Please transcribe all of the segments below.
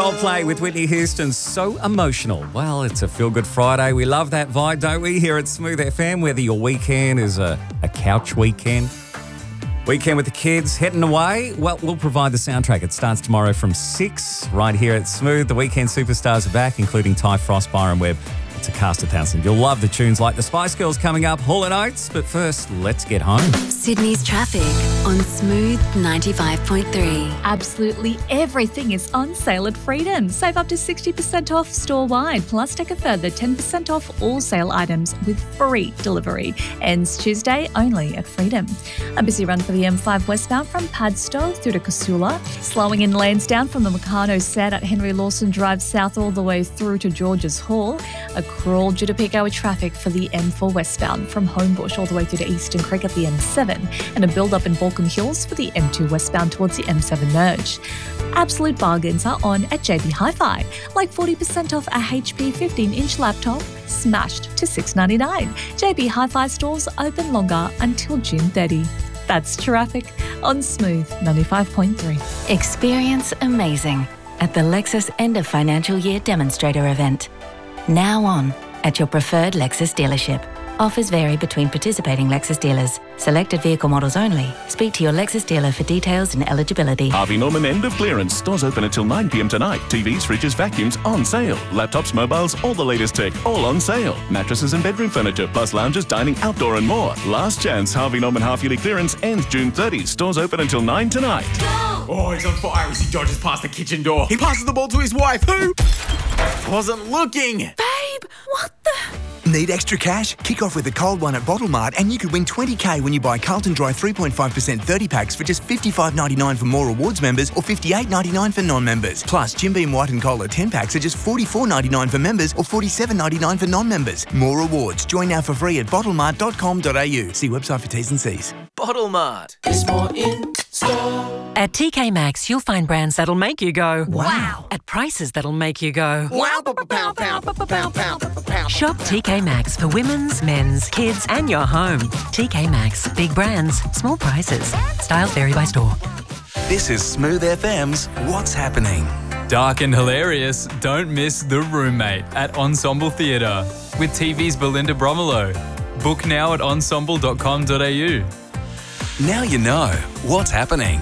Coldplay with Whitney Houston. So emotional. Well, it's a feel-good Friday. We love that vibe, don't we, here at Smooth FM, whether your weekend is a couch weekend with the kids, heading away. Well, we'll provide the soundtrack. It starts tomorrow from 6 right here at Smooth. The weekend superstars are back, including Ty Frost, Byron Webb, to Caster Townsend. You'll love the tunes like the Spice Girls coming up, Hall & Oates. But first, let's get home. Sydney's traffic on Smooth 95.3. Absolutely everything is on sale at Freedom. Save up to 60% off store-wide, plus take a further 10% off all sale items with free delivery. Ends Tuesday only at Freedom. A busy run for the M5 westbound from Padstow through to Casula. Slowing in lanes down from the Meccano set at Henry Lawson Drive south all the way through to Georges Hall. A crawl due to peak hour traffic for the M4 westbound from Homebush all the way through to Eastern Creek at the M7, and a build-up in Baulkham Hills for the M2 westbound towards the M7 merge. Absolute bargains are on at JB Hi-Fi, like 40% off a HP 15-inch laptop, smashed to $699. JB Hi-Fi stores open longer until June 30. That's traffic on Smooth 95.3. Experience amazing at the Lexus End of Financial Year Demonstrator event. Now on at your preferred Lexus dealership. Offers vary between participating Lexus dealers. Selected vehicle models only. Speak to your Lexus dealer for details and eligibility. Harvey Norman end of clearance. Stores open until 9 p.m. tonight. TVs, fridges, vacuums on sale. Laptops, mobiles, all the latest tech, all on sale. Mattresses and bedroom furniture, plus lounges, dining, outdoor and more. Last chance Harvey Norman half-yearly clearance ends June 30. Stores open until 9 tonight. Go! Oh, he's on fire as he dodges past the kitchen door. He passes the ball to his wife, who wasn't looking. Babe, what the... Need extra cash? Kick off with a cold one at Bottle Mart and you could win $20,000 when you buy Carlton Dry 3.5% 30 packs for just $55.99 for More Rewards members or $58.99 for non-members. Plus, Jim Beam White and Cola 10 packs are just $44.99 for members or $47.99 for non-members. More rewards. Join now for free at bottlemart.com.au. See website for T's and C's. Bottle Mart is more in store. At TK Maxx, you'll find brands that'll make you go, wow. At prices that'll make you go, wow, pow, pow, pow, pow. Shop TK Maxx for women's, men's, kids and your home. TK Maxx. Big brands, small prices. Styles vary by store. This is Smooth FM's What's Happening. Dark and hilarious, don't miss The Roommate at Ensemble Theatre with TV's Belinda Bromelo. Book now at ensemble.com.au. Now you know what's happening.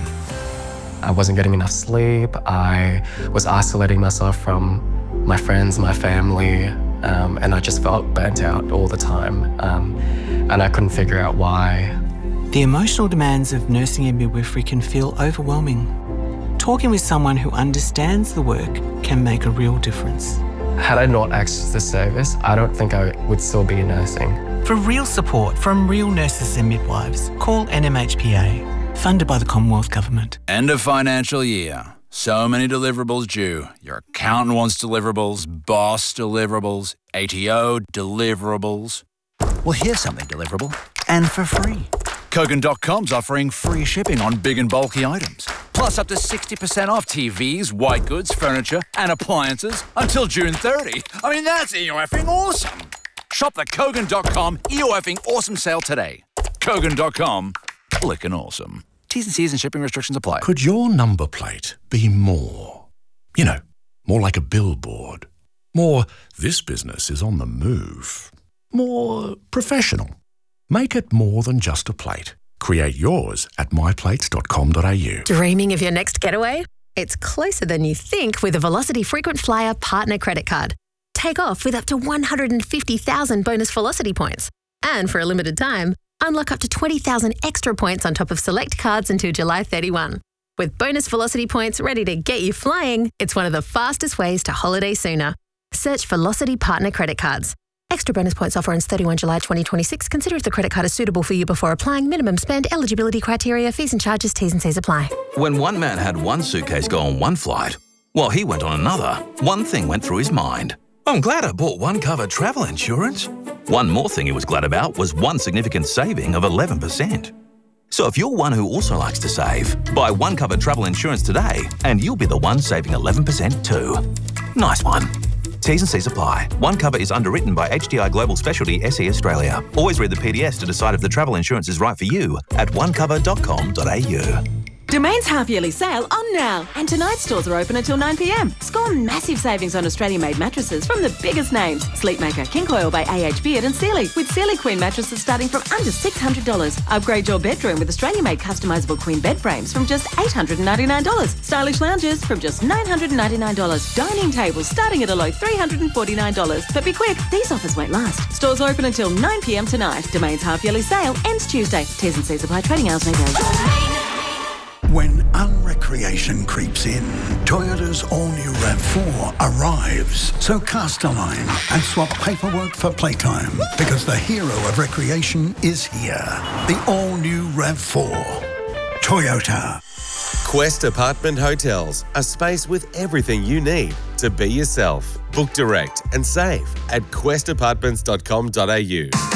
I wasn't getting enough sleep. I was isolating myself from my friends, my family, and I just felt burnt out all the time. And I couldn't figure out why. The emotional demands of nursing and midwifery can feel overwhelming. Talking with someone who understands the work can make a real difference. Had I not accessed this service, I don't think I would still be nursing. For real support from real nurses and midwives, call NMHPA. Funded by the Commonwealth Government. End of financial year. So many deliverables due. Your accountant wants deliverables, boss deliverables, ATO deliverables. Well, here's something deliverable and for free. Kogan.com's offering free shipping on big and bulky items. Plus up to 60% off TVs, white goods, furniture and appliances until June 30. I mean, that's EOFing awesome. Shop the Kogan.com EOFing awesome sale today. Kogan.com, clickin' awesome. T's and C's and shipping restrictions apply. Could your number plate be more? You know, more like a billboard. More, this business is on the move. More professional. Make it more than just a plate. Create yours at myplates.com.au. Dreaming of your next getaway? It's closer than you think with a Velocity Frequent Flyer Partner Credit Card. Take off with up to 150,000 bonus Velocity points. And for a limited time, unlock up to 20,000 extra points on top of select cards until July 31. With bonus Velocity points ready to get you flying, it's one of the fastest ways to holiday sooner. Search Velocity Partner Credit Cards. Extra bonus points offer ends 31 July 2026. Consider if the credit card is suitable for you before applying. Minimum spend, eligibility criteria, fees and charges, T's and C's apply. When one man had one suitcase go on one flight, while he went on another, one thing went through his mind. I'm glad I bought OneCover travel insurance. One more thing he was glad about was one significant saving of 11%. So if you're one who also likes to save, buy OneCover travel insurance today and you'll be the one saving 11% too. Nice one. T's and C's apply. OneCover is underwritten by HDI Global Specialty SE Australia. Always read the PDS to decide if the travel insurance is right for you at onecover.com.au. Domain's half-yearly sale on now. And tonight's stores are open until 9 p.m. Score massive savings on Australian-made mattresses from the biggest names. Sleepmaker, King Coil by AH Beard and Sealy. With Sealy Queen mattresses starting from under $600. Upgrade your bedroom with Australian-made customisable queen bed frames from just $899. Stylish lounges from just $999. Dining tables starting at a low $349. But be quick, these offers won't last. Stores open until 9 p.m. tonight. Domain's half-yearly sale ends Tuesday. T's and C's apply. Trading hours may vary. When unrecreation creeps in, Toyota's all-new RAV4 arrives. So cast a line and swap paperwork for playtime, because the hero of recreation is here. The all-new RAV4. Toyota. Quest Apartment Hotels, a space with everything you need to be yourself. Book direct and save at questapartments.com.au.